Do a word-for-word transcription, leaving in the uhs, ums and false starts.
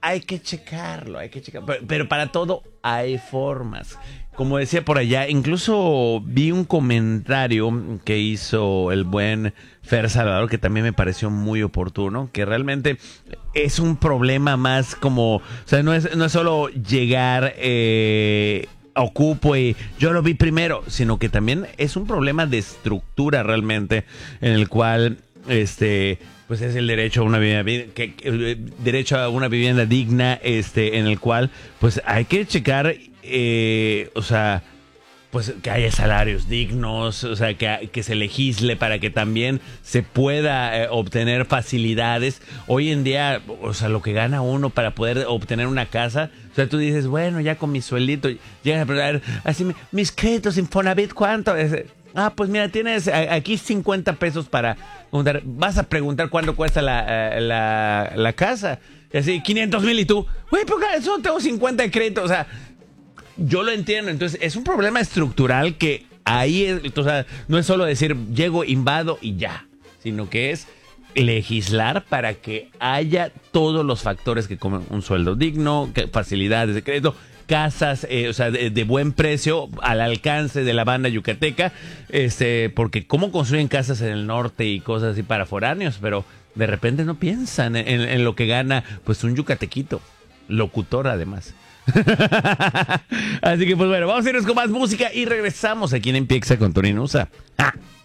hay que checarlo, hay que checarlo. Pero, pero para todo hay formas. Como decía por allá, incluso vi un comentario que hizo el buen Fer Salvador, que también me pareció muy oportuno, que realmente es un problema más como, o sea, no es, no es solo llegar, eh, ocupo y yo lo vi primero, sino que también es un problema de estructura realmente, en el cual, este... pues es el derecho a una vivienda, que, que, derecho a una vivienda digna, este, en el cual, pues hay que checar, eh, o sea, pues que haya salarios dignos, o sea, que, que se legisle para que también se pueda eh, obtener facilidades. Hoy en día, o sea, lo que gana uno para poder obtener una casa, o sea, tú dices, bueno, ya con mi sueldito, llegas a preguntar, así, mis créditos Infonavit, ¿cuánto es? Ah, pues mira, tienes aquí cincuenta pesos para preguntar. Vas a preguntar cuánto cuesta la, la, la casa. Y así, quinientos mil y tú, güey, ¿por qué solo tengo cincuenta de crédito? O sea, yo lo entiendo. Entonces, es un problema estructural que ahí es, o sea, no es solo decir, llego, invado y ya, sino que es legislar para que haya todos los factores que comen un sueldo digno, que facilidades de crédito, casas, eh, o sea, de, de buen precio al alcance de la banda yucateca, este, porque cómo construyen casas en el norte y cosas así para foráneos, pero de repente no piensan en, en lo que gana, pues, un yucatequito, locutor además. Así que pues bueno, vamos a irnos con más música y regresamos aquí en Empieza con Tony Nusa. ¡Ah!